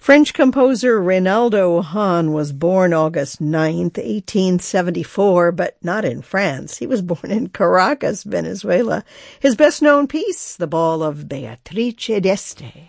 French composer Reynaldo Hahn was born August 9th, 1874, but not in France. He was born in Caracas, Venezuela. His best-known piece, The Ball of Beatrice d'Este.